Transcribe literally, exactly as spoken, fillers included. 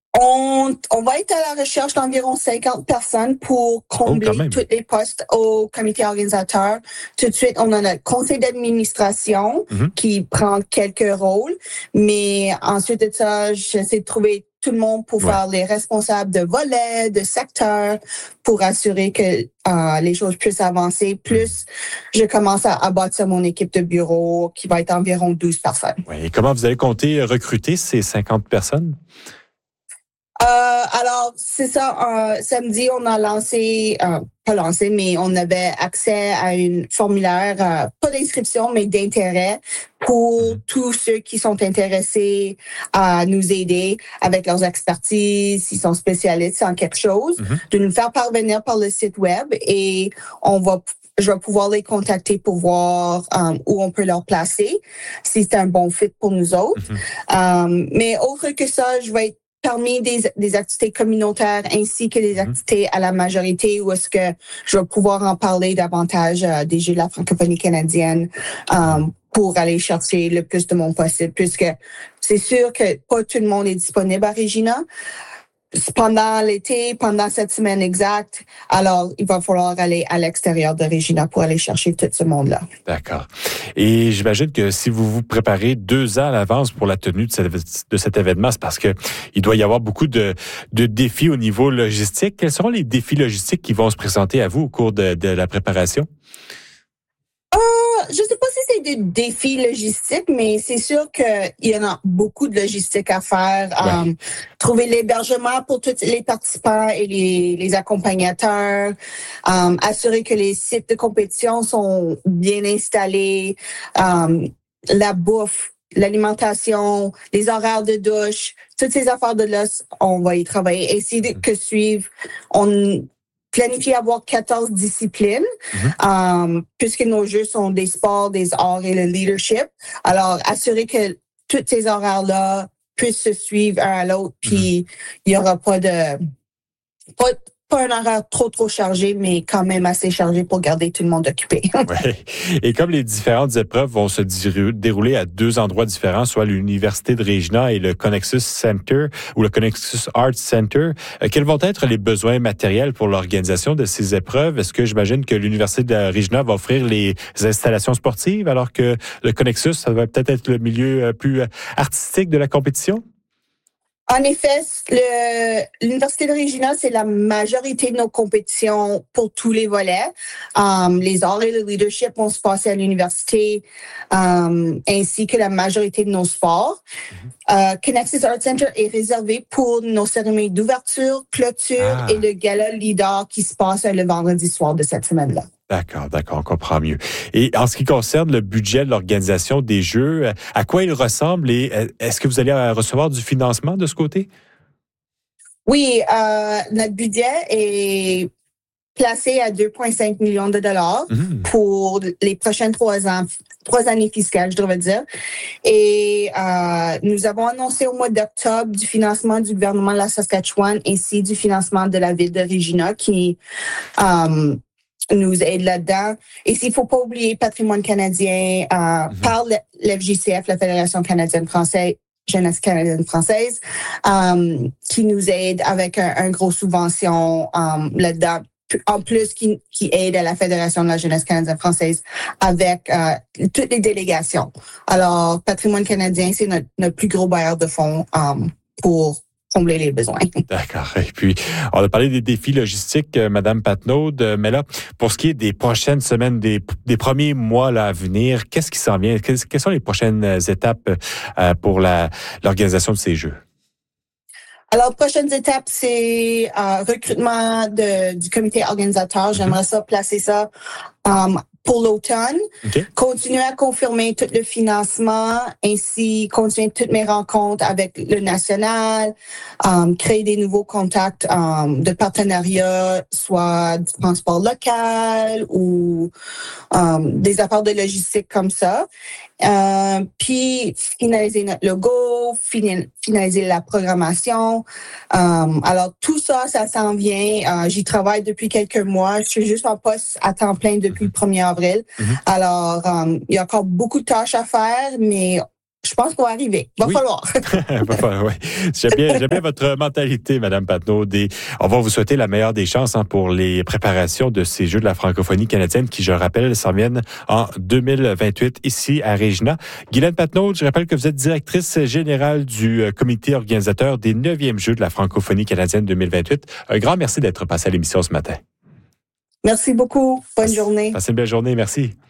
On, on va être à la recherche d'environ cinquante personnes pour combler oh, tous les postes au comité organisateur. Tout de suite, on a notre conseil d'administration mm-hmm. qui prend quelques rôles, mais ensuite de ça, j'essaie de trouver tout le monde pour ouais. faire les responsables de volets, de secteurs, pour assurer que euh, les choses puissent avancer. Plus, je commence à, à bâtir mon équipe de bureau qui va être environ douze personnes. Ouais. Et comment vous allez compter recruter ces cinquante personnes? Euh, alors, c'est ça. Euh, samedi, on a lancé, euh, pas lancé, mais on avait accès à une formulaire, euh, pas d'inscription, mais d'intérêt pour mm-hmm. tous ceux qui sont intéressés à nous aider avec leurs expertises, s'ils sont spécialistes en quelque chose, mm-hmm. de nous faire parvenir par le site web et on va je vais pouvoir les contacter pour voir um, où on peut leur placer, si c'est un bon fit pour nous autres. Mm-hmm. Um, mais autre que ça, je vais être parmi des, des activités communautaires ainsi que des activités à la majorité où est-ce que je vais pouvoir en parler davantage euh, des Jeux de la francophonie canadienne um, pour aller chercher le plus de monde possible, puisque c'est sûr que pas tout le monde est disponible à Regina pendant l'été, pendant cette semaine exacte. Alors, il va falloir aller à l'extérieur de Regina pour aller chercher tout ce monde-là. D'accord. Et j'imagine que si vous vous préparez deux ans à l'avance pour la tenue de, cette, de cet événement, c'est parce que il doit y avoir beaucoup de, de défis au niveau logistique. Quels seront les défis logistiques qui vont se présenter à vous au cours de, de la préparation? Je sais pas si c'est des défis logistiques, mais c'est sûr qu'il y en a beaucoup de logistique à faire. Ouais. Um, trouver l'hébergement pour tous les participants et les, les accompagnateurs. Um, assurer que les sites de compétition sont bien installés. Um, la bouffe, l'alimentation, les horaires de douche, toutes ces affaires de là, on va y travailler. Ainsi que suivre, on planifier avoir quatorze disciplines, mm-hmm. um, puisque nos jeux sont des sports, des arts et le leadership. Alors, assurer que tous ces horaires-là puissent se suivre un à l'autre, puis il mm-hmm. y aura pas de... Pas, pas un horaire trop, trop chargé, mais quand même assez chargé pour garder tout le monde occupé. Oui. Et comme les différentes épreuves vont se dérouler à deux endroits différents, soit l'Université de Regina et le Connexus Center ou le Connexus Arts Center, euh, quels vont être les besoins matériels pour l'organisation de ces épreuves? Est-ce que j'imagine que l'Université de Regina va offrir les installations sportives, alors que le Connexus, ça va peut-être être le milieu plus artistique de la compétition? En effet, le, l'Université de Regina, c'est la majorité de nos compétitions pour tous les volets. Um, les arts et le leadership vont se passer à l'université, um, ainsi que la majorité de nos sports. Mm-hmm. Uh, Connexus Art Center est réservé pour nos cérémonies d'ouverture, clôture ah. et le gala leader qui se passe le vendredi soir de cette semaine-là. D'accord, d'accord, on comprend mieux. Et en ce qui concerne le budget de l'organisation des Jeux, à quoi il ressemble et est-ce que vous allez recevoir du financement de ce côté? Oui, euh, notre budget est placé à deux virgule cinq millions de dollars mmh. pour les prochaines trois ans, trois années fiscales, je devrais dire. Et euh, nous avons annoncé au mois d'octobre du financement du gouvernement de la Saskatchewan ainsi du financement de la ville de Regina qui euh, nous aide là-dedans. Et s'il faut pas oublier Patrimoine canadien, euh, mm-hmm. par l'F J C F, la Fédération canadienne française, Jeunesse canadienne française, euh, qui nous aide avec un, un gros subvention euh, là-dedans. En plus, qui, qui aide à la Fédération de la Jeunesse canadienne française avec euh, toutes les délégations. Alors, Patrimoine canadien, c'est notre, notre plus gros bailleur de fonds euh, pour combler les besoins. D'accord. Et puis, on a parlé des défis logistiques, euh, Madame Patnaud, mais là, pour ce qui est des prochaines semaines, des, des premiers mois là, à venir, qu'est-ce qui s'en vient? Quelles, quelles sont les prochaines étapes euh, pour la, l'organisation de ces Jeux? Alors, prochaines étapes, c'est euh, recrutement de, du comité organisateur. J'aimerais ça placer ça um, pour l'automne. Okay. Continuer à confirmer tout le financement, ainsi continuer toutes mes rencontres avec le national, um, créer des nouveaux contacts um, de partenariat, soit du transport local ou um, des affaires de logistique comme ça. Euh, puis finaliser notre logo, finaliser la programmation. Um, alors tout ça, ça s'en vient. Euh, j'y travaille depuis quelques mois. Je suis juste en poste à temps plein depuis le premier avril. Mm-hmm. Alors, um, il y a encore beaucoup de tâches à faire, mais je je pense qu'on va arriver. Va oui. falloir. Va falloir, oui. J'aime bien, j'aime bien votre mentalité, Madame Patnaud. Des, on va vous souhaiter la meilleure des chances hein, pour les préparations de ces Jeux de la francophonie canadienne qui, je rappelle, s'en viennent en deux mille vingt-huit ici à Regina. Guylaine Patnaud, je rappelle que vous êtes directrice générale du comité organisateur des neuvièmes Jeux de la francophonie canadienne deux mille vingt-huit. Un grand merci d'être passé à l'émission ce matin. Merci beaucoup. Bonne journée. Passez une belle journée. Merci.